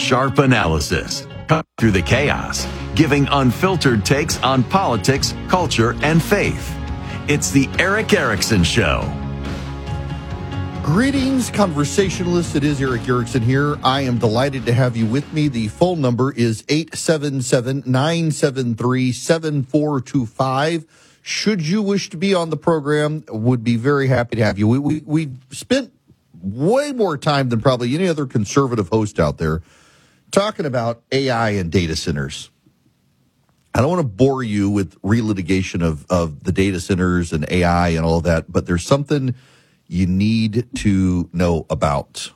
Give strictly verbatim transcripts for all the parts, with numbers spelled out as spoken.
sharp analysis, cut through the chaos, giving unfiltered takes on politics, culture, and faith. It's the Erick Erickson Show. Greetings, conversationalists. It is Erick Erickson here. I am delighted to have you with me. The phone number is eight seven seven, nine seven three, seven four two five. Should you wish to be on the program, would be very happy to have you. We, we, we spent way more time than probably any other conservative host out there talking about A I and data centers. I don't want to bore you with relitigation of, of the data centers and A I and all that, but there's something you need to know about.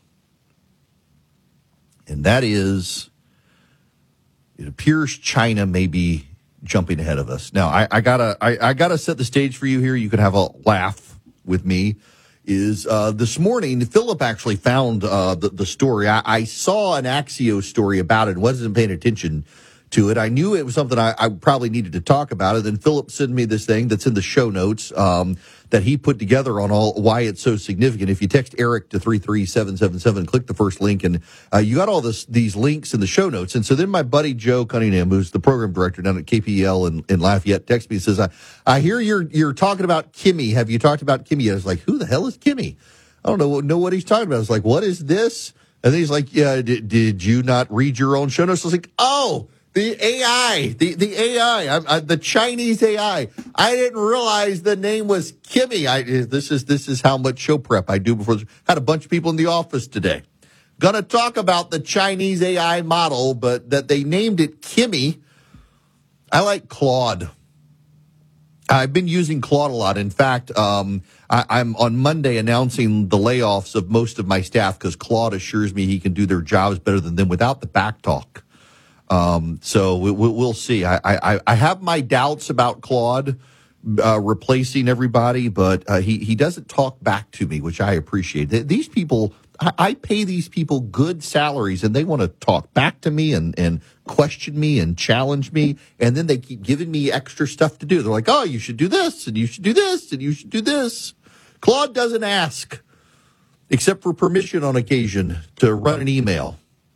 And that is, it appears China may be jumping ahead of us. Now, I, I gotta I, I gotta set the stage for you here. You can have a laugh with me. Is uh, this morning, Philip actually found uh, the, the story. I, I saw an Axios story about it, wasn't paying attention to it. I knew it was something I, I probably needed to talk about it. Then Philip sent me this thing that's in the show notes um, that he put together on all why it's so significant. If you text Eric to three three seven seven seven, click the first link, and uh, you got all this these links in the show notes. And so then my buddy Joe Cunningham, who's the program director down at K P E L in, in Lafayette, texts me and says, I, I hear you're you're talking about Kimmy. Have you talked about Kimmy yet? I was like, who the hell is Kimmy? I don't know, know what he's talking about. I was like, what is this? And then he's like, yeah, did, did you not read your own show notes? I was like, oh, the A I, the, the A I, I, I, the Chinese A I. I didn't realize the name was Kimmy. I, this is this is how much show prep I do before. Had a bunch of people in the office today. Gonna talk about the Chinese A I model, but that they named it Kimmy. I like Claude. I've been using Claude a lot. In fact, um, I, I'm on Monday announcing the layoffs of most of my staff because Claude assures me he can do their jobs better than them without the back talk. Um, so we, we, we'll see. I, I, I have my doubts about Claude uh, replacing everybody, but uh, he, he doesn't talk back to me, which I appreciate. These people, I, I pay these people good salaries, and they want to talk back to me and, and question me and challenge me, and then they keep giving me extra stuff to do. They're like, oh, you should do this, and you should do this, and you should do this. Claude doesn't ask, except for permission on occasion to run an email.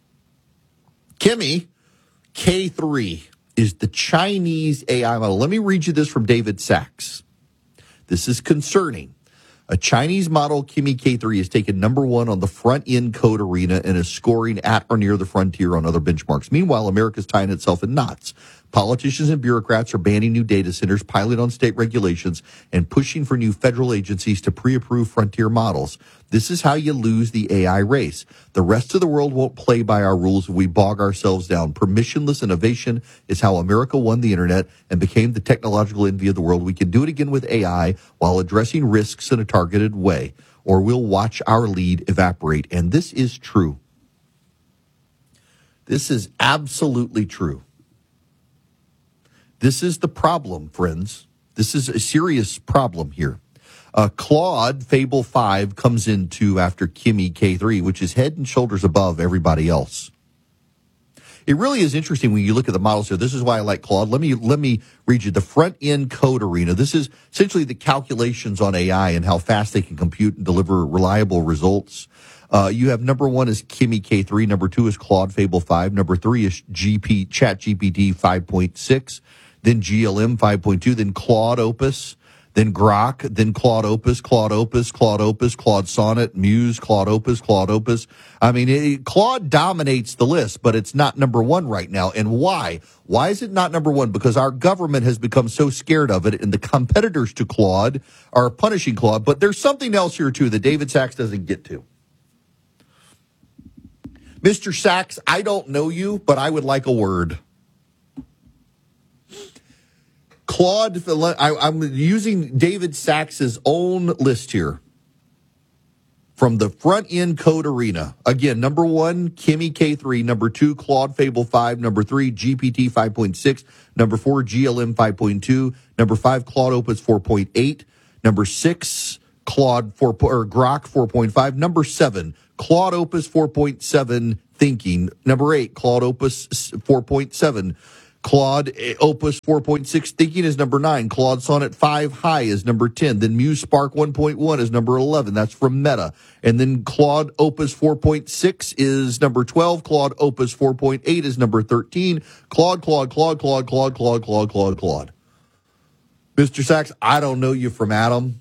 Kimmy K three is the Chinese A I model. Let me read you this from David Sachs. This is concerning. A Chinese model, Kimmy K three, has taken number one on the front-end code arena and is scoring at or near the frontier on other benchmarks. Meanwhile, America's tying itself in knots. Politicians and bureaucrats are banning new data centers, piling on state regulations, and pushing for new federal agencies to pre-approve frontier models. This is how you lose the A I race. The rest of the world won't play by our rules if we bog ourselves down. Permissionless innovation is how America won the internet and became the technological envy of the world. We can do it again with A I while addressing risks in a targeted way, or we'll watch our lead evaporate. And this is true. This is absolutely true. This is the problem, friends. This is a serious problem here. Uh, Claude Fable five comes into after Kimmy K three, which is head and shoulders above everybody else. It really is interesting when you look at the models here. This is why I like Claude. Let me let me read you the front-end code arena. This is essentially the calculations on A I and how fast they can compute and deliver reliable results. Uh, you have number one is Kimmy K three. Number two is Claude Fable five. Number three is G P ChatGPT five point six. Then G L M five point two. Then Claude Opus. Then Grok, then Claude Opus, Claude Opus, Claude Opus, Claude Sonnet, Muse, Claude Opus, Claude Opus. I mean, it, Claude dominates the list, but it's not number one right now. And why? Why is it not number one? Because our government has become so scared of it, and the competitors to Claude are punishing Claude. But there's something else here, too, that David Sachs doesn't get to. Mister Sachs, I don't know you, but I would like a word. Claude, I, I'm using David Sachs's own list here from the front-end code arena. Again, number one, Kimmy K three. Number two, Claude Fable five. Number three, G P T five point six. Number four, G L M five point two. Number five, Claude Opus four point eight. Number six, Claude four or Grok four point five. Number seven, Claude Opus four point seven Thinking. Number eight, Claude Opus four point seven. Claude Opus four point six Thinking is number nine. Claude Sonnet five High is number ten. Then Muse Spark one point one is number eleven. That's from Meta. And then Claude Opus four point six is number twelve. Claude Opus four point eight is number thirteen. Claude, Claude, Claude, Claude, Claude, Claude, Claude, Claude, Claude. Mister Sachs, I don't know you from Adam.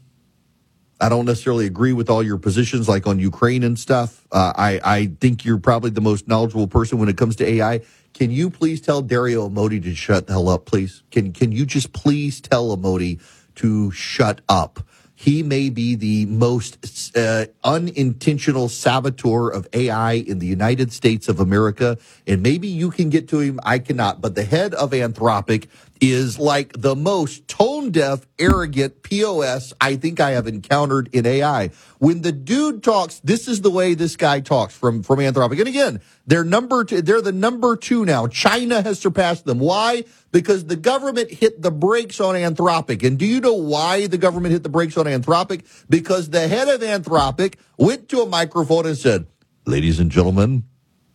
I don't necessarily agree with all your positions, like on Ukraine and stuff. Uh, I, I think you're probably the most knowledgeable person when it comes to A I. Can you please tell Dario Amodei to shut the hell up, please? Can Can you just please tell Amodei to shut up? He may be the most uh, unintentional saboteur of A I in the United States of America, and maybe you can get to him. I cannot. But the head of Anthropic is like the most tone-deaf, arrogant P O S I think I have encountered in A I. When the dude talks, this is the way this guy talks from, from Anthropic. And again, they're number two, they're the number two now. China has surpassed them. Why? Because the government hit the brakes on Anthropic. And do you know why the government hit the brakes on Anthropic? Because the head of Anthropic went to a microphone and said, "Ladies and gentlemen,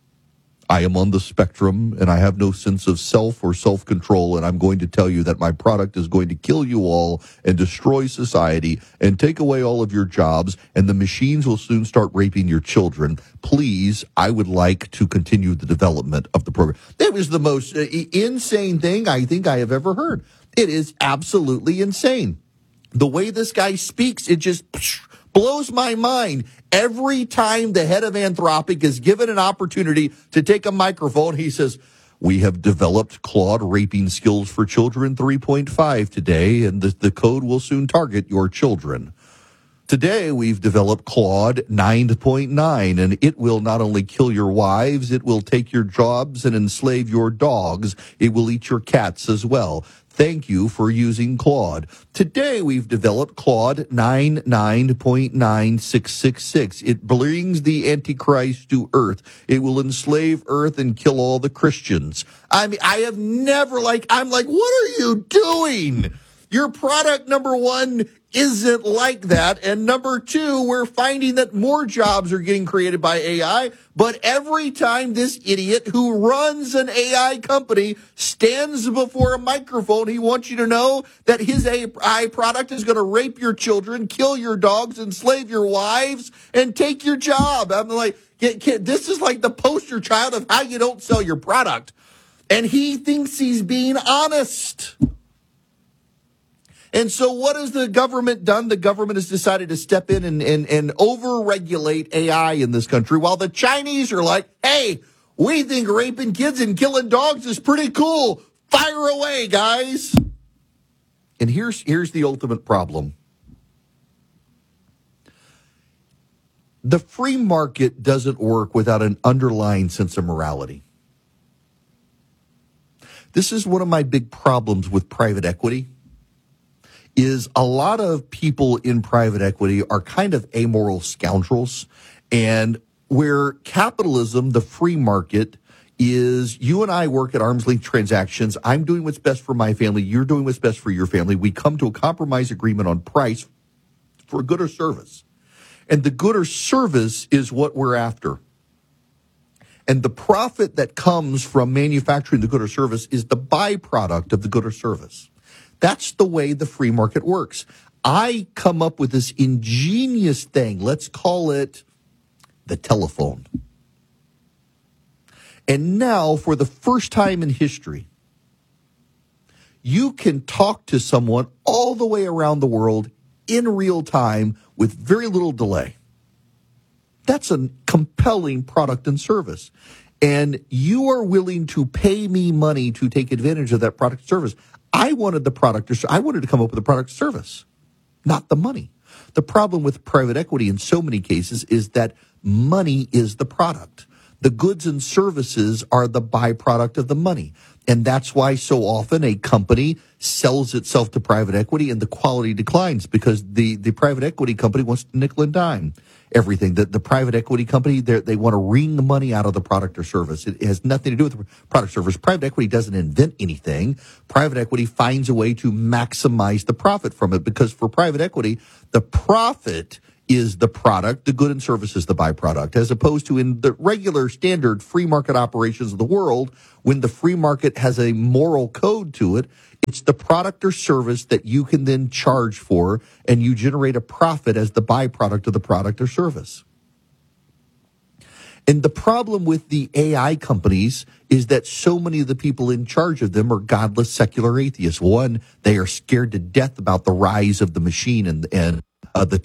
I am on the spectrum and I have no sense of self or self-control, and I'm going to tell you that my product is going to kill you all and destroy society and take away all of your jobs, and the machines will soon start raping your children. Please, I would like to continue the development of the program." That was the most uh, insane thing I think I have ever heard. It is absolutely insane. The way this guy speaks, it just psh, blows my mind. Every time the head of Anthropic is given an opportunity to take a microphone, he says, "We have developed Claude raping skills for children three point five today, and the, the code will soon target your children. Today, we've developed Claude nine point nine, and it will not only kill your wives, it will take your jobs and enslave your dogs. It will eat your cats as well. Thank you for using Claude. Today, we've developed Claude ninety-nine point nine six six six. It brings the Antichrist to Earth. It will enslave Earth and kill all the Christians." I mean, I have never, like, I'm like, what are you doing? Your product, number one, isn't like that. And number two, we're finding that more jobs are getting created by A I. But every time this idiot who runs an A I company stands before a microphone, he wants you to know that his A I product is going to rape your children, kill your dogs, enslave your wives, and take your job. I'm like, this is like the poster child of how you don't sell your product. And he thinks he's being honest. And so what has the government done? The government has decided to step in and, and, and over-regulate A I in this country, while the Chinese are like, "Hey, we think raping kids and killing dogs is pretty cool. Fire away, guys." And here's, here's the ultimate problem. The free market doesn't work without an underlying sense of morality. This is one of my big problems with private equity. Is a lot of people in private equity are kind of amoral scoundrels, and where capitalism, the free market, is you and I work at arm's length transactions. I'm doing what's best for my family. You're doing what's best for your family. We come to a compromise agreement on price for a good or service. And the good or service is what we're after. And the profit that comes from manufacturing the good or service is the byproduct of the good or service. That's the way the free market works. I come up with this ingenious thing. Let's call it the telephone. And now, for the first time in history, you can talk to someone all the way around the world in real time with very little delay. That's a compelling product and service. And you are willing to pay me money to take advantage of that product and service. I wanted the product, or I wanted to come up with a product service, not the money. The problem with private equity in so many cases is that money is the product. The goods and services are the byproduct of the money. And that's why so often a company sells itself to private equity and the quality declines, because the, the private equity company wants to nickel and dime everything. The, the private equity company, they want to wring the money out of the product or service. It has nothing to do with the product or service. Private equity doesn't invent anything. Private equity finds a way to maximize the profit from it, because for private equity, the profit is the product, the good and service is the byproduct, as opposed to in the regular standard free market operations of the world, when the free market has a moral code to it, it's the product or service that you can then charge for, and you generate a profit as the byproduct of the product or service. And the problem with the A I companies is that so many of the people in charge of them are godless secular atheists. One, they are scared to death about the rise of the machine, and and uh, the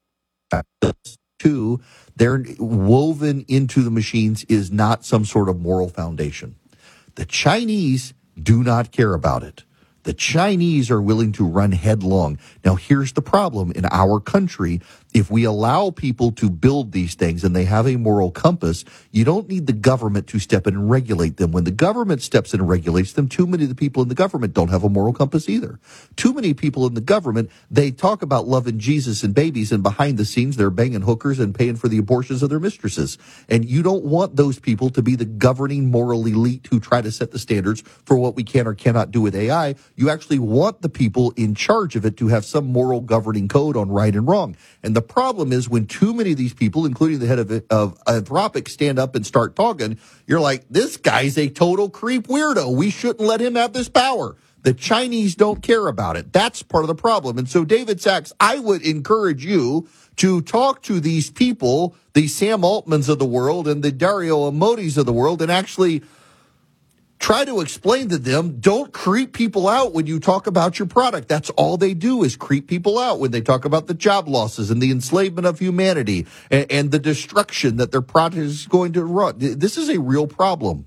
two, they're woven into the machines is not some sort of moral foundation. The Chinese do not care about it. The Chinese are willing to run headlong. Now, here's the problem in our country. If we allow people to build these things and they have a moral compass, you don't need the government to step in and regulate them. When the government steps in and regulates them, too many of the people in the government don't have a moral compass either. Too many people in the government, they talk about loving Jesus and babies, and behind the scenes, they're banging hookers and paying for the abortions of their mistresses. And you don't want those people to be the governing moral elite who try to set the standards for what we can or cannot do with A I. You actually want the people in charge of it to have some moral governing code on right and wrong. And the problem is when too many of these people, including the head of, of Anthropic, stand up and start talking, you're like, this guy's a total creep weirdo. We shouldn't let him have this power. The Chinese don't care about it. That's part of the problem. And so, David Sachs, I would encourage you to talk to these people, the Sam Altmans of the world and the Dario Amodis of the world, and actually try to explain to them, don't creep people out when you talk about your product. That's all they do is creep people out when they talk about the job losses and the enslavement of humanity and, and the destruction that their product is going to run. This is a real problem.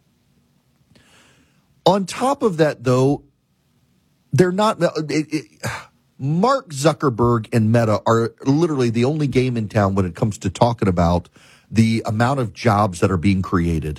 On top of that, though, they're not... It, it, Mark Zuckerberg and Meta are literally the only game in town when it comes to talking about the amount of jobs that are being created.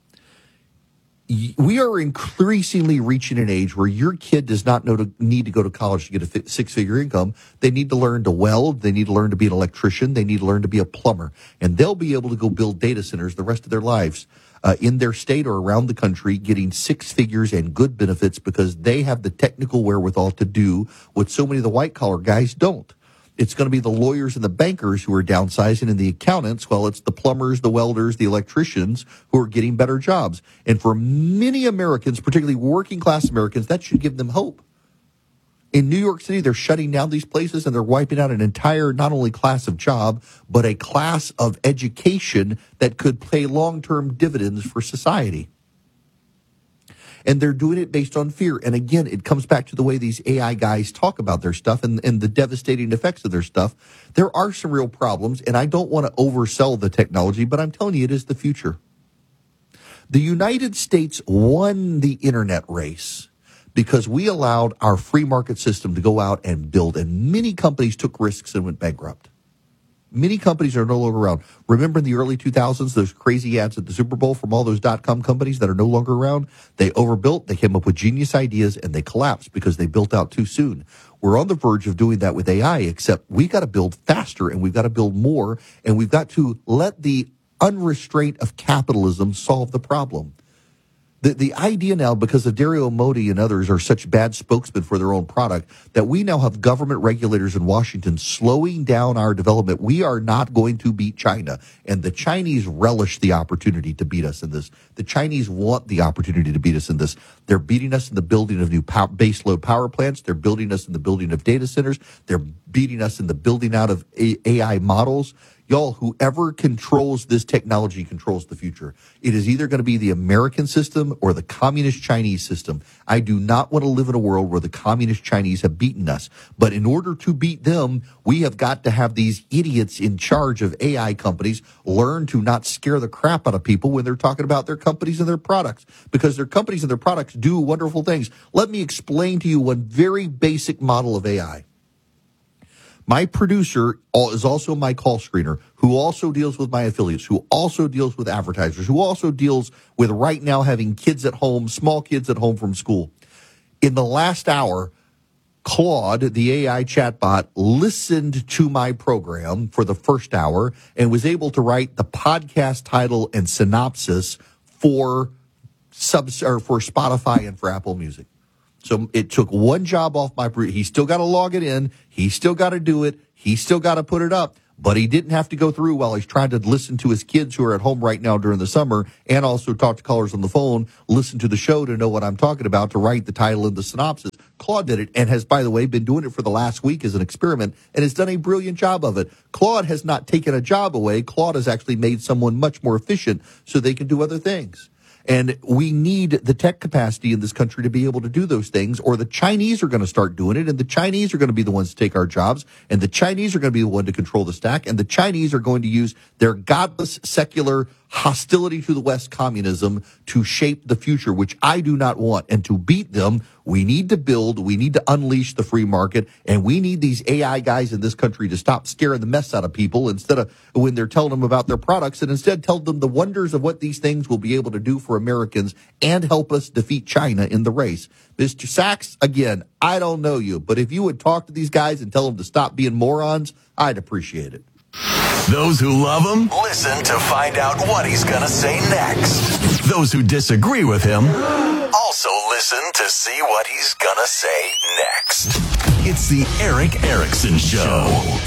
We are increasingly reaching an age where your kid does not know to, need to go to college to get a six-figure income. They need to learn to weld. They need to learn to be an electrician. They need to learn to be a plumber. And they'll be able to go build data centers the rest of their lives uh, in their state or around the country, getting six figures and good benefits because they have the technical wherewithal to do what so many of the white-collar guys don't. It's going to be the lawyers and the bankers who are downsizing and the accountants, while it's the plumbers, the welders, the electricians who are getting better jobs. And for many Americans, particularly working class Americans, that should give them hope. In New York City, they're shutting down these places and they're wiping out an entire, not only class of job, but a class of education that could pay long-term dividends for society. And they're doing it based on fear. And again, it comes back to the way these A I guys talk about their stuff and, and the devastating effects of their stuff. There are some real problems, and I don't want to oversell the technology, but I'm telling you, it is the future. The United States won the internet race because we allowed our free market system to go out and build, and many companies took risks and went bankrupt. Many companies are no longer around. Remember in the early two thousands, those crazy ads at the Super Bowl from all those dot-com companies that are no longer around? They overbuilt, they came up with genius ideas, and they collapsed because they built out too soon. We're on the verge of doing that with A I, except we got to build faster, and we've got to build more, and we've got to let the unrestraint of capitalism solve the problem. The, the idea now, because of Dario Amodei and others are such bad spokesmen for their own product, that we now have government regulators in Washington slowing down our development. We are not going to beat China. And the Chinese relish the opportunity to beat us in this. The Chinese want the opportunity to beat us in this. They're beating us in the building of new power, baseload power plants. They're building us in the building of data centers. They're beating us in the building out of A I models. Y'all, whoever controls this technology controls the future. It is either going to be the American system or the communist Chinese system. I do not want to live in a world where the communist Chinese have beaten us. But in order to beat them, we have got to have these idiots in charge of A I companies learn to not scare the crap out of people when they're talking about their companies and their products, because their companies and their products do wonderful things. Let me explain to you one very basic model of A I. My producer is also my call screener, who also deals with my affiliates, who also deals with advertisers, who also deals with right now having kids at home, small kids at home from school. In the last hour, Claude, the A I chatbot, listened to my program for the first hour and was able to write the podcast title and synopsis for subs or for Spotify and for Apple Music. So it took one job off my, he's still got to log it in. He's still got to do it. He's still got to put it up. but he didn't have to go through while he's trying to listen to his kids who are at home right now during the summer and also talk to callers on the phone, listen to the show to know what I'm talking about, to write the title and the synopsis. Claude did it and has, by the way, been doing it for the last week as an experiment and has done a brilliant job of it. Claude has not taken a job away. Claude has actually made someone much more efficient so they can do other things. And we need the tech capacity in this country to be able to do those things, or the Chinese are going to start doing it, and the Chinese are going to be the ones to take our jobs, and the Chinese are going to be the one to control the stack, and the Chinese are going to use their godless, secular hostility to the West communism to shape the future, which I do not want. And to beat them, we need to build, we need to unleash the free market, and we need these A I guys in this country to stop scaring the mess out of people instead of when they're telling them about their products, and instead tell them the wonders of what these things will be able to do for Americans and help us defeat China in the race. Mister Sachs, again, I don't know you, but if you would talk to these guys and tell them to stop being morons, I'd appreciate it. Those who love him, listen to find out what he's going to say next. Those who disagree with him, also listen to see what he's going to say next. It's the Erick Erickson Show.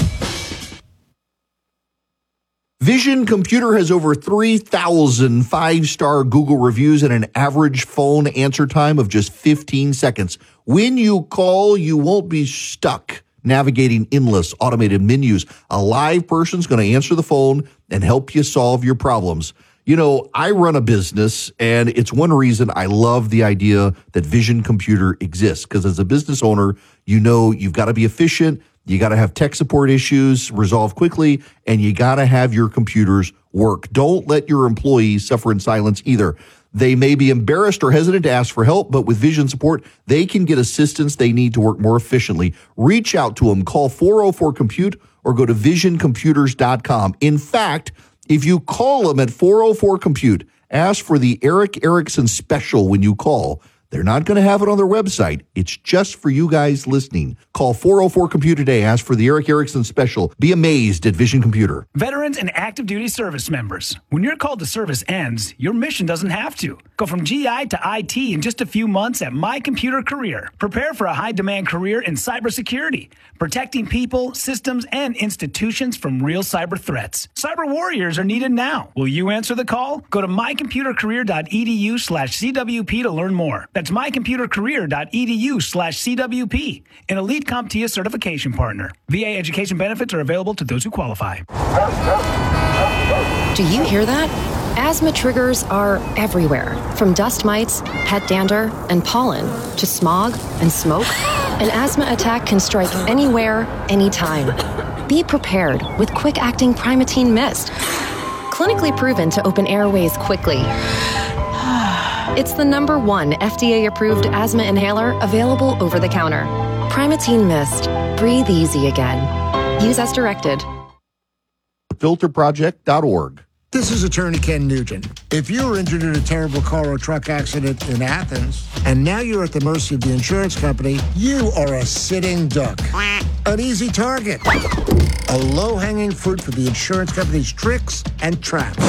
Vision Computer has over three thousand five-star Google reviews and an average phone answer time of just fifteen seconds. When you call, you won't be stuck navigating endless automated menus. A live person's going to answer the phone and help you solve your problems. You know, I run a business, and it's one reason I love the idea that Vision Computer exists, because as a business owner, you know you've got to be efficient, you got to have tech support issues resolved quickly, and you got to have your computers work. Don't let your employees suffer in silence either. They may be embarrassed or hesitant to ask for help, but with Vision support, they can get assistance they need to work more efficiently. Reach out to them. Call four oh four compute or go to vision computers dot com. In fact, if you call them at four oh four compute, ask for the Erick Erickson special when you call. They're not going to have it on their website. It's just for you guys listening. Call four oh four compute today. Ask for the Erick Erickson special. Be amazed at Vision Computer. Veterans and active duty service members. When your call to service ends, your mission doesn't have to. Go from G I to I T in just a few months at My Computer Career. Prepare for a high-demand career in cybersecurity, protecting people, systems, and institutions from real cyber threats. Cyber warriors are needed now. Will you answer the call? Go to my computer career dot e d u slash c w p to learn more. That's my computer career dot e d u slash c w p, an elite CompTIA certification partner. V A education benefits are available to those who qualify. Do you hear that? Asthma triggers are everywhere, from dust mites, pet dander, and pollen, to smog and smoke. An asthma attack can strike anywhere, anytime. Be prepared with quick-acting Primatene Mist. Clinically proven to open airways quickly. It's the number one F D A-approved asthma inhaler available over the counter. Primatene Mist. Breathe easy again. Use as directed. filter project dot org. This is Attorney Ken Nugent. If you were injured in a terrible car or truck accident in Athens, and now you're at the mercy of the insurance company, you are a sitting duck. An easy target. A low-hanging fruit for the insurance company's tricks and traps.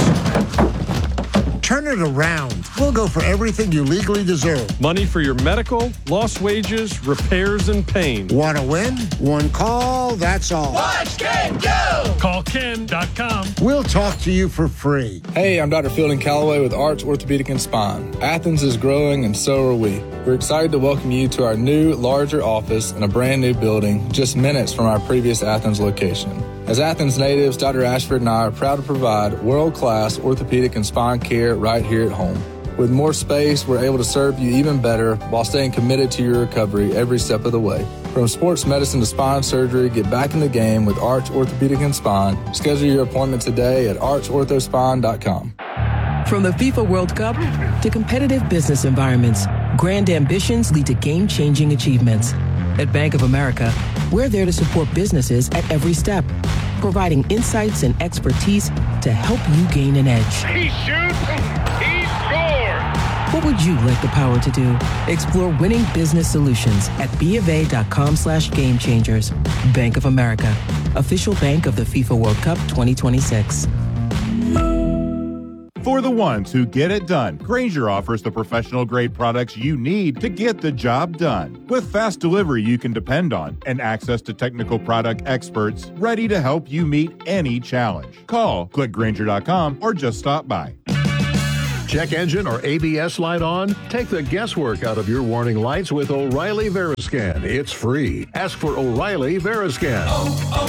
Turn it around. We'll go for everything you legally deserve. Money for your medical, lost wages, repairs, and pain. Want to win? One call, that's all. Watch Ken go! Call ken dot com. We'll talk to you for free. Hey, I'm Doctor Fielding Calloway with Arch Orthopedic and Spine. Athens is growing, and so are we. We're excited to welcome you to our new, larger office in a brand new building just minutes from our previous Athens location. As Athens natives, Doctor Ashford and I are proud to provide world-class orthopedic and spine care right here at home. With more space, we're able to serve you even better while staying committed to your recovery every step of the way. From sports medicine to spine surgery, get back in the game with Arch Orthopedic and Spine. Schedule your appointment today at arch ortho spine dot com. From the FIFA World Cup to competitive business environments, grand ambitions lead to game-changing achievements. At Bank of America, we're there to support businesses at every step, providing insights and expertise to help you gain an edge. He shoots, he scores! What would you like the power to do? Explore winning business solutions at bofa.com slash game changers. Bank of America, official bank of the FIFA World Cup twenty twenty-six. For the ones who get it done, Grainger offers the professional-grade products you need to get the job done. With fast delivery you can depend on and access to technical product experts ready to help you meet any challenge. Call, click Grainger dot com, or just stop by. Check engine or A B S light on? Take the guesswork out of your warning lights with O'Reilly Veriscan. It's free. Ask for O'Reilly Veriscan. Oh,